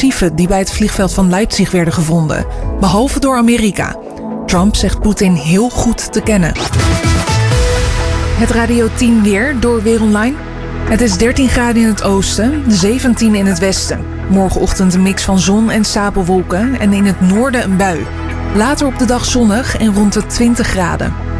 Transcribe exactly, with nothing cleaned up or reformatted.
explosieven die bij het vliegveld van Leipzig werden gevonden, behalve door Amerika. Trump zegt Poetin heel goed te kennen. Het Radio tien weer door Weer Online. Het is dertien graden in het oosten, zeventien in het westen. Morgenochtend een mix van zon en stapelwolken en in het noorden een bui. Later op de dag zonnig en rond de twintig graden.